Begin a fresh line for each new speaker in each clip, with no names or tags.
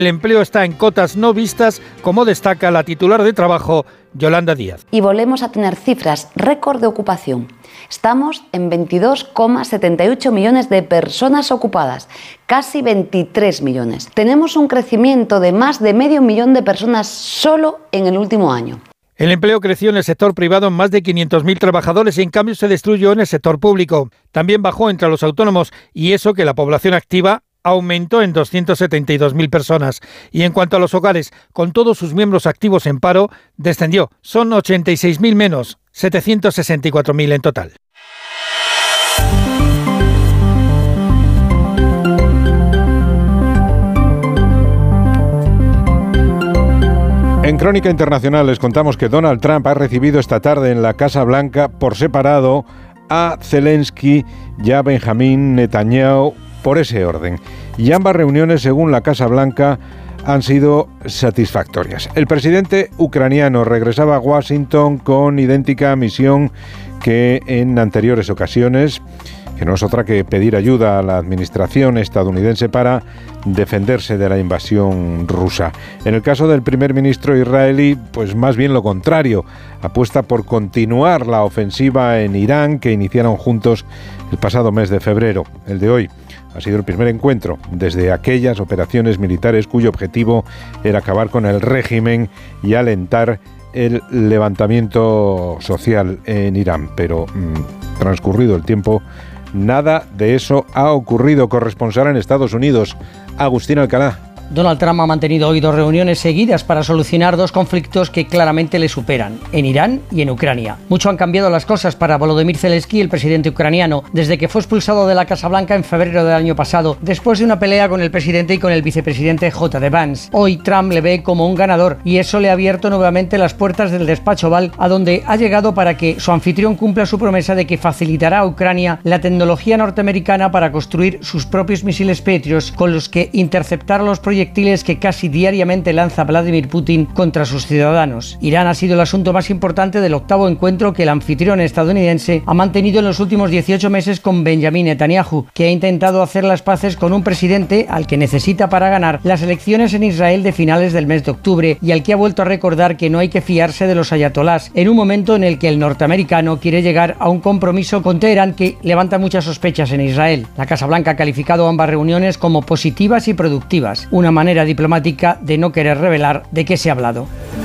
El empleo está en cotas no vistas, como destaca la titular de Trabajo, Yolanda Díaz.
Y volvemos a tener cifras récord de ocupación. Estamos en 22,78 millones de personas ocupadas, casi 23 millones. Tenemos un crecimiento de más de medio millón de personas solo en el último año.
El empleo creció en el sector privado en más de 500.000 trabajadores y en cambio se destruyó en el sector público. También bajó entre los autónomos y eso que la población activa aumentó en 272.000 personas. Y en cuanto a los hogares, con todos sus miembros activos en paro, descendió. Son 86.000 menos, 764.000 en total.
En Crónica Internacional les contamos que Donald Trump ha recibido esta tarde en la Casa Blanca por separado a Zelensky y a Benjamín Netanyahu por ese orden. Y ambas reuniones, según la Casa Blanca, han sido satisfactorias. El presidente ucraniano regresaba a Washington con idéntica misión que en anteriores ocasiones, que no es otra que pedir ayuda a la administración estadounidense para defenderse de la invasión rusa. En el caso del primer ministro israelí, pues más bien lo contrario, apuesta por continuar la ofensiva en Irán que iniciaron juntos el pasado mes de febrero. El de hoy ha sido el primer encuentro desde aquellas operaciones militares cuyo objetivo era acabar con el régimen y alentar el levantamiento social en Irán. Pero transcurrido el tiempo, nada de eso ha ocurrido. Corresponsal en Estados Unidos, Agustín Alcalá.
Donald Trump ha mantenido hoy 2 reuniones seguidas para solucionar 2 conflictos que claramente le superan, en Irán y en Ucrania. Mucho han cambiado las cosas para Volodymyr Zelensky, el presidente ucraniano, desde que fue expulsado de la Casa Blanca en febrero del año pasado, después de una pelea con el presidente y con el vicepresidente J.D. Vance. Hoy Trump le ve como un ganador y eso le ha abierto nuevamente las puertas del despacho Oval, a donde ha llegado para que su anfitrión cumpla su promesa de que facilitará a Ucrania la tecnología norteamericana para construir sus propios misiles Patriot con los que interceptar los proyectiles que casi diariamente lanza Vladimir Putin contra sus ciudadanos. Irán ha sido el asunto más importante del 8º encuentro que el anfitrión estadounidense ha mantenido en los últimos 18 meses con Benjamín Netanyahu, que ha intentado hacer las paces con un presidente al que necesita para ganar las elecciones en Israel de finales del mes de octubre y al que ha vuelto a recordar que no hay que fiarse de los ayatolás en un momento en el que el norteamericano quiere llegar a un compromiso con Teherán que levanta muchas sospechas en Israel. La Casa Blanca ha calificado ambas reuniones como positivas y productivas, una manera diplomática de no querer revelar de qué se ha hablado.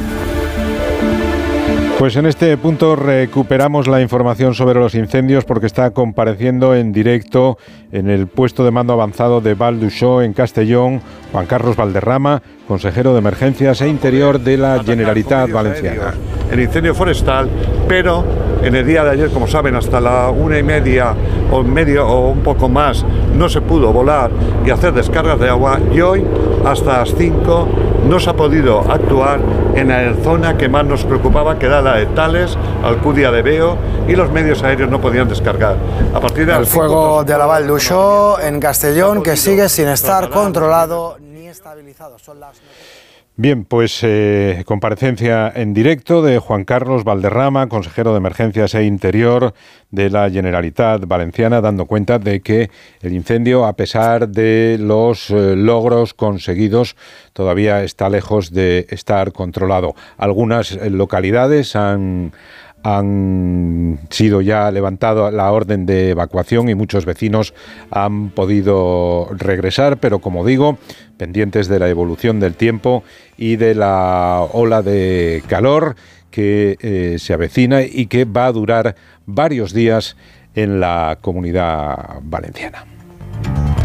Pues en este punto recuperamos la información sobre los incendios porque está compareciendo en directo en el puesto de mando avanzado de Val d'Uixó en Castellón Juan Carlos Valderrama, consejero de Emergencias e Interior de la Generalitat Valenciana.
El incendio forestal, pero en el día de ayer, como saben, hasta la 1:30 o medio o un poco más no se pudo volar y hacer descargas de agua, y hoy hasta las 5 no se ha podido actuar en la zona que más nos preocupaba, que era la de Tales, Alcúdia de Veo, y los medios aéreos no podían descargar. A partir de
el fuego de la Val d'Uixó en Castellón, que sigue sin estar controlado ni estabilizado. Son las...
Bien, pues comparecencia en directo de Juan Carlos Valderrama, consejero de Emergencias e Interior de la Generalitat Valenciana, dando cuenta de que el incendio, a pesar de los logros conseguidos, todavía está lejos de estar controlado. Algunas localidades han sido ya levantada la orden de evacuación y muchos vecinos han podido regresar, pero como digo, pendientes de la evolución del tiempo y de la ola de calor que se avecina y que va a durar varios días en la Comunidad Valenciana.